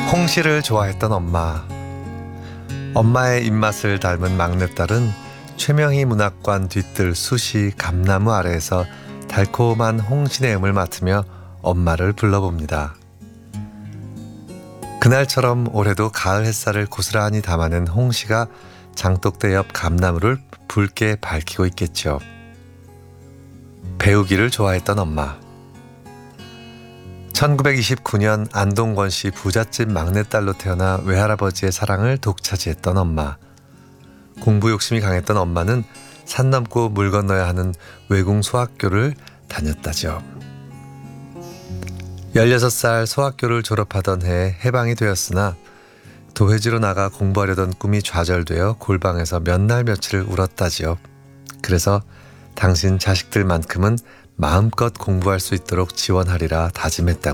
홍시를 좋아했던 엄마. 엄마의 입맛을 닮은 막내딸은 최명희 문학관 뒤뜰 수시 감나무 아래에서 달콤한 홍시 내음을 맡으며 엄마를 불러봅니다. 그날처럼 올해도 가을 햇살을 고스란히 담아낸 홍시가 장독대 옆 감나무를 붉게 밝히고 있겠죠. 배우기를 좋아했던 엄마. 1929년 안동권 씨 부잣집 막내딸로 태어나 외할아버지의 사랑을 독차지했던 엄마. 공부 욕심이 강했던 엄마는 산 넘고 물 건너야 하는 외궁 소학교를 다녔다죠. 16살 소학교를 졸업하던 해에 해방이 되었으나 도회지로 나가 공부하려던 꿈이 좌절되어 골방에서 몇 날 며칠 울었다지요. 그래서 당신 자식들만큼은 마음껏 공부할 수 있도록 지원하리라 다짐했다고